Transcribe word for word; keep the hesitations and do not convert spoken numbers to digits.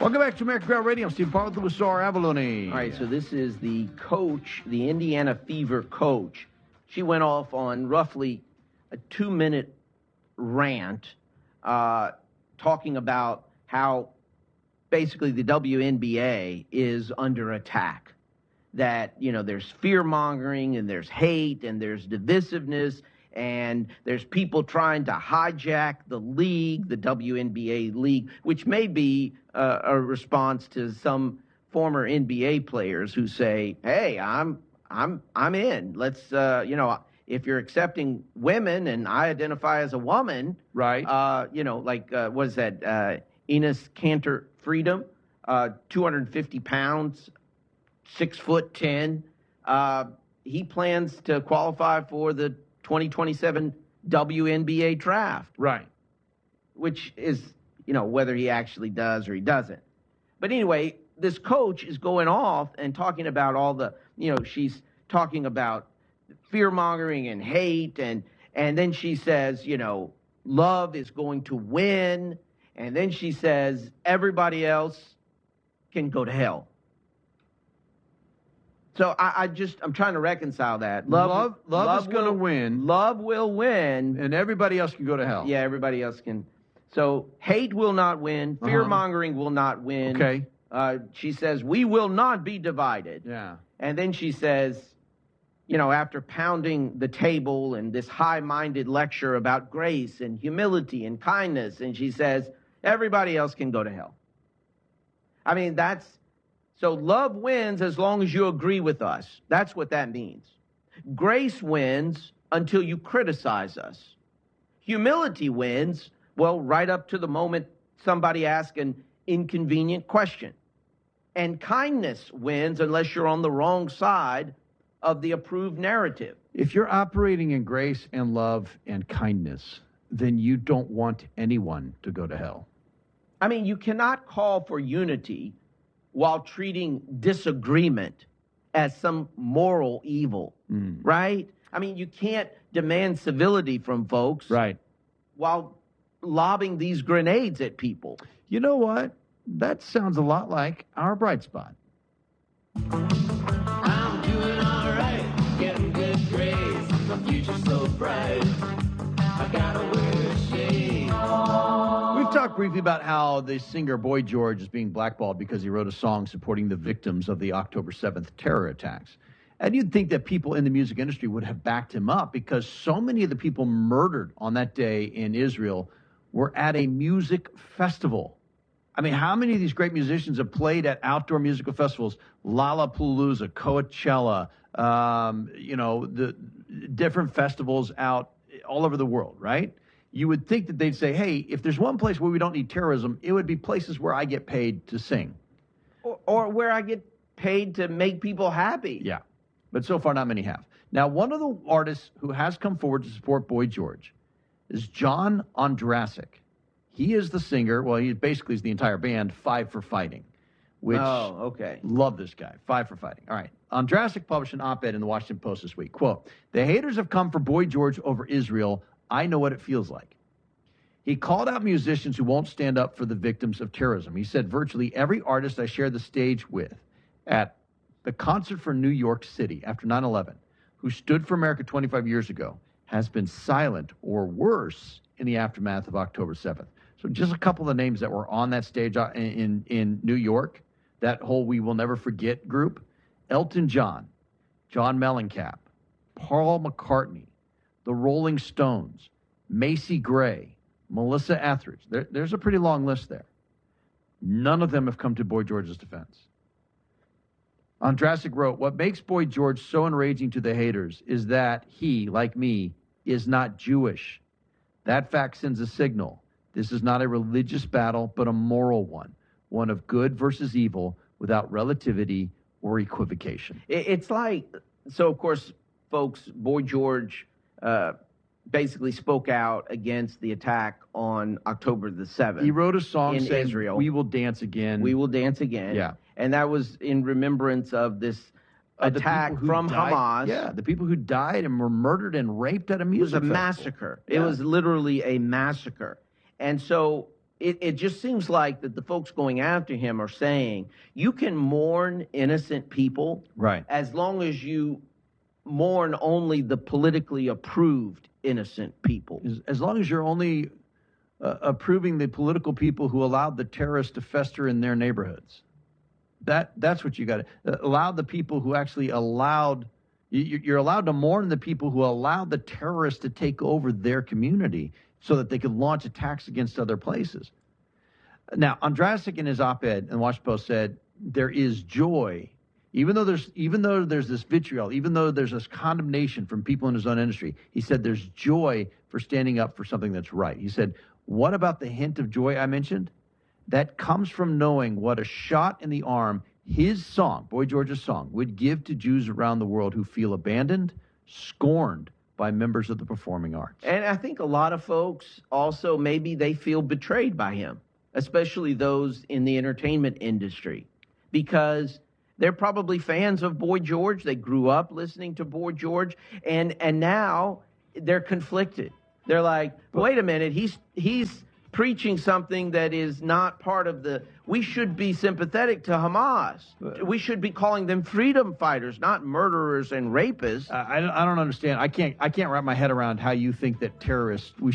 Welcome back to American Crowd Radio. I'm Steve Parth with Sar Avalone. All right, so this is the coach, the Indiana Fever coach. She went off on roughly a two-minute rant uh, talking about how basically the W N B A is under attack. That, you know, there's fear-mongering and there's hate and there's divisiveness and there's people trying to hijack the league, the W N B A league, which may be uh, a response to some former N B A players who say, "Hey, I'm I'm I'm in. Let's uh, you know, if you're accepting women and I identify as a woman, right? Uh, you know, like uh, what is that? Uh, Enes Kanter Freedom, uh, two hundred fifty pounds, six foot ten. Uh, he plans to qualify for the twenty twenty-seven W N B A draft. Right. Which is, you know, whether he actually does or he doesn't. But anyway, this coach is going off and talking about all the, you know, she's talking about fear-mongering and hate, and and then she says, you know, love is going to win, and then she says everybody else can go to hell. So I, I just, I'm trying to reconcile that. Love, love, love, love is going to win. Love will win. And everybody else can go to hell. Yeah, everybody else can. So hate will not win. Fear-mongering uh-huh. will not win. Okay. Uh, she says, we will not be divided. Yeah. And then she says, you know, after pounding the table and this high-minded lecture about grace and humility and kindness, and she says, everybody else can go to hell. I mean, that's, so love wins as long as you agree with us. That's what that means. Grace wins until you criticize us. Humility wins, well, right up to the moment somebody asks an inconvenient question. And kindness wins unless you're on the wrong side of the approved narrative. If you're operating in grace and love and kindness, then you don't want anyone to go to hell. I mean, you cannot call for unity while treating disagreement as some moral evil, mm. right? I mean, you can't demand civility from folks right. while lobbing these grenades at people. You know what? That sounds a lot like our bright spot. I'm doing all right, getting good grades, my future's so bright, I gotta wear a shade. We've talked briefly about how the singer Boy George is being blackballed because he wrote a song supporting the victims of the October seventh terror attacks. And you'd think that people in the music industry would have backed him up because so many of the people murdered on that day in Israel were at a music festival. I mean, how many of these great musicians have played at outdoor musical festivals? Lollapalooza, Coachella, um, you know, the different festivals out all over the world, right? You would think that they'd say, hey, if there's one place where we don't need terrorism, it would be places where I get paid to sing. Or, or where I get paid to make people happy. Yeah, but so far not many have. Now, one of the artists who has come forward to support Boy George is John Ondrasik. He is the singer, well, he basically is the entire band, Five for Fighting. Which, oh, okay. Love this guy, Five for Fighting. All right. Ondrasik published an op-ed in the Washington Post this week. Quote, the haters have come for Boy George over Israel. I know what it feels like. He called out musicians who won't stand up for the victims of terrorism. He said virtually every artist I share the stage with at the Concert for New York City after nine eleven, who stood for America twenty-five years ago, has been silent or worse in the aftermath of October seventh. So just a couple of the names that were on that stage in, in, in New York, that whole We Will Never Forget group: Elton John, John Mellencamp, Paul McCartney, the Rolling Stones, Macy Gray, Melissa Etheridge. There, there's a pretty long list there. None of them have come to Boy George's defense. Ondrasik wrote, what makes Boy George so enraging to the haters is that he, like me, is not Jewish. That fact sends a signal. This is not a religious battle, but a moral one, one of good versus evil without relativity or equivocation. It's like, so of course, folks, Boy George uh, basically spoke out against the attack on October the seventh. He wrote a song in saying, Israel. We will dance again. We will dance again. Yeah. And that was in remembrance of this uh, attack from died, Hamas. Yeah, the people who died and were murdered and raped at a music festival. It was a festival. massacre. Yeah. It was literally a massacre. And so it, it just seems like that the folks going after him are saying you can mourn innocent people Right. as long as you mourn only the politically approved innocent people. As, as long as you're only uh, approving the political people who allowed the terrorists to fester in their neighborhoods. That that's what you got to uh, allow the people who actually allowed. You, you're allowed to mourn the people who allowed the terrorists to take over their community so that they could launch attacks against other places. Now, Andrasik in his op-ed in the Washington Post said there is joy, even though there's even though there's this vitriol, even though there's this condemnation from people in his own industry. He said there's joy for standing up for something that's right. He said, "What about the hint of joy I mentioned? That comes from knowing what a shot in the arm his song, Boy George's song, would give to Jews around the world who feel abandoned, scorned by members of the performing arts." And I think a lot of folks also, maybe they feel betrayed by him, especially those in the entertainment industry, because they're probably fans of Boy George. They grew up listening to Boy George, and and now they're conflicted. They're like, wait a minute, he's he's preaching something that is not part of the. We should be sympathetic to Hamas. We should be calling them freedom fighters, not murderers and rapists. I, I don't I don't understand. I can't I can't wrap my head around how you think that terrorists we